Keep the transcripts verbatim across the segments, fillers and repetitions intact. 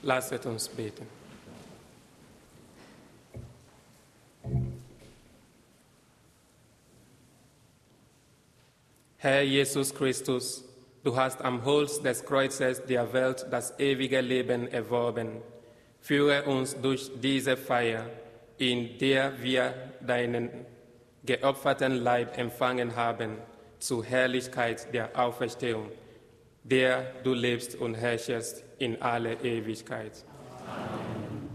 Lasset uns beten. Herr Jesus Christus, du hast am Holz des Kreuzes der Welt das ewige Leben erworben. Führe uns durch diese Feier, in der wir deinen geopferten Leib empfangen haben, zur Herrlichkeit der Auferstehung, der du lebst und herrschest in alle Ewigkeit. Amen.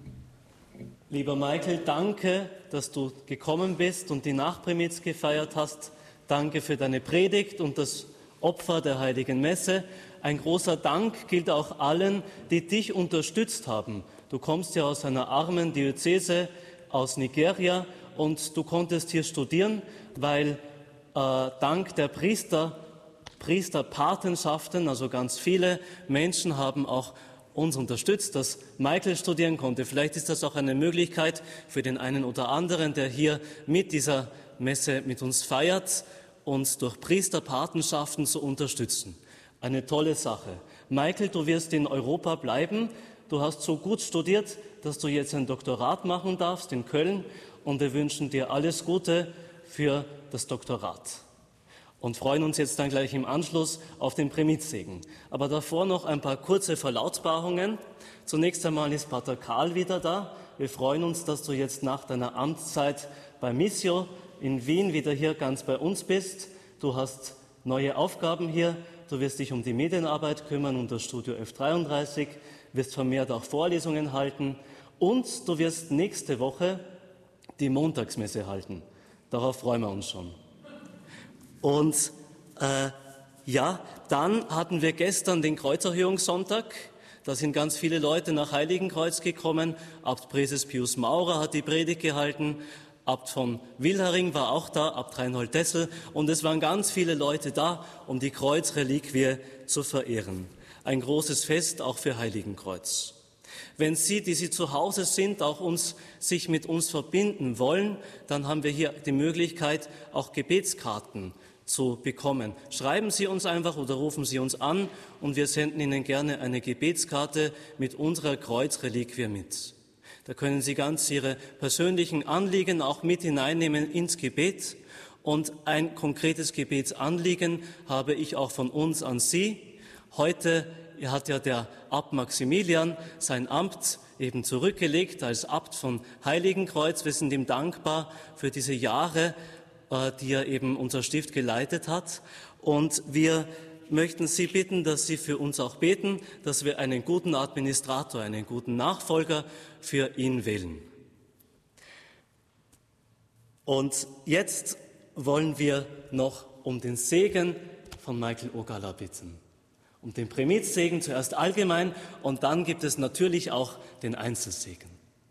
Lieber Michael, danke, dass du gekommen bist und die Nachprimiz gefeiert hast. Danke für deine Predigt und das Opfer der Heiligen Messe. Ein großer Dank gilt auch allen, die dich unterstützt haben. Du kommst ja aus einer armen Diözese aus Nigeria und du konntest hier studieren, weil äh, dank der Priester, Priesterpatenschaften, also ganz viele Menschen haben auch uns unterstützt, dass Michael studieren konnte. Vielleicht ist das auch eine Möglichkeit für den einen oder anderen, der hier mit dieser Messe mit uns feiert, uns durch Priesterpatenschaften zu unterstützen. Eine tolle Sache. Michael, du wirst in Europa bleiben. Du hast so gut studiert, dass du jetzt ein Doktorat machen darfst in Köln. Und wir wünschen dir alles Gute für das Doktorat. Und freuen uns jetzt dann gleich im Anschluss auf den Primizsegen. Aber davor noch ein paar kurze Verlautbarungen. Zunächst einmal ist Pater Karl wieder da. Wir freuen uns, dass du jetzt nach deiner Amtszeit bei Missio in Wien wieder hier ganz bei uns bist. Du hast neue Aufgaben hier. Du wirst dich um die Medienarbeit kümmern und das Studio F dreiunddreißig, wirst vermehrt auch Vorlesungen halten und du wirst nächste Woche die Montagsmesse halten. Darauf freuen wir uns schon. Und äh, ja, dann hatten wir gestern den Kreuzerhöhungssonntag. Da sind ganz viele Leute nach Heiligenkreuz gekommen. Abt Präses Pius Maurer hat die Predigt gehalten. Abt von Wilhering war auch da, Abt Reinhold Dessel. Und es waren ganz viele Leute da, um die Kreuzreliquie zu verehren. Ein großes Fest auch für Heiligenkreuz. Wenn Sie, die Sie zu Hause sind, auch uns, sich mit uns verbinden wollen, dann haben wir hier die Möglichkeit, auch Gebetskarten zu bekommen. Schreiben Sie uns einfach oder rufen Sie uns an und wir senden Ihnen gerne eine Gebetskarte mit unserer Kreuzreliquie mit. Da können Sie ganz Ihre persönlichen Anliegen auch mit hineinnehmen ins Gebet. Und ein konkretes Gebetsanliegen habe ich auch von uns an Sie. Heute hat ja der Abt Maximilian sein Amt eben zurückgelegt als Abt von Heiligenkreuz. Wir sind ihm dankbar für diese Jahre, die er eben unser Stift geleitet hat. Und wir möchten Sie bitten, dass Sie für uns auch beten, dass wir einen guten Administrator, einen guten Nachfolger für ihn wählen. Und jetzt wollen wir noch um den Segen von Michael Ogala bitten. Um den Primizsegen zuerst allgemein und dann gibt es natürlich auch den Einzelsegen.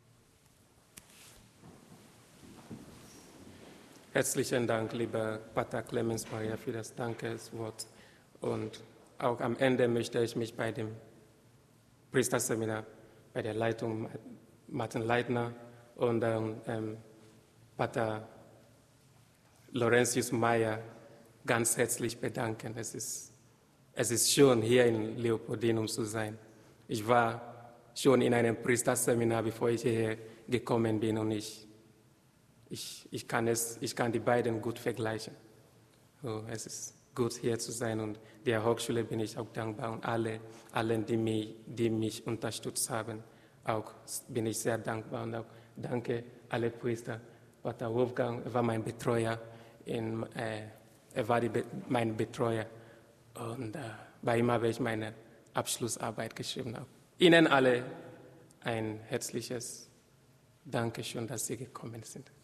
Herzlichen Dank, lieber Pater Clemens Maria, für das Dankeswort. Und auch am Ende möchte ich mich bei dem Priesterseminar, bei der Leitung Martin Leitner und ähm, Pater Laurentius Meyer ganz herzlich bedanken. Es ist, es ist schön, hier in Leopoldinum zu sein. Ich war schon in einem Priesterseminar, bevor ich hierher gekommen bin und ich Ich, ich, kann es, ich kann die beiden gut vergleichen. So, es ist gut, hier zu sein und der Hochschule bin ich auch dankbar und alle, allen, die mich, die mich unterstützt haben, auch bin ich sehr dankbar und auch danke alle Priester. Pater Wolfgang war mein Betreuer, in, äh, er war die, mein Betreuer und äh, bei ihm habe ich meine Abschlussarbeit geschrieben. Auch Ihnen alle ein herzliches Dankeschön, dass Sie gekommen sind.